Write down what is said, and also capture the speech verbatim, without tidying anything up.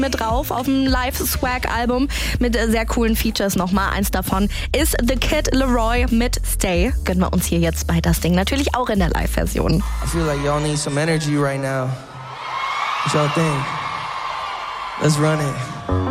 mit drauf auf dem Live-Swag-Album mit sehr coolen Features nochmal. Eins davon ist The Kid Laroi mit Stay. Gönnen wir uns hier jetzt bei das Ding. Natürlich auch in der Live-Version. I feel like y'all need some energy right now. What y'all think? Let's run it.